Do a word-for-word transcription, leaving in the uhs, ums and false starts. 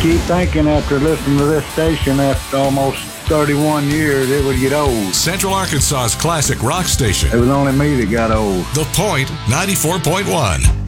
keep thinking after listening to this station after almost thirty-one years, it would get old. Central Arkansas's classic rock station. It was only me that got old. The Point ninety-four point one.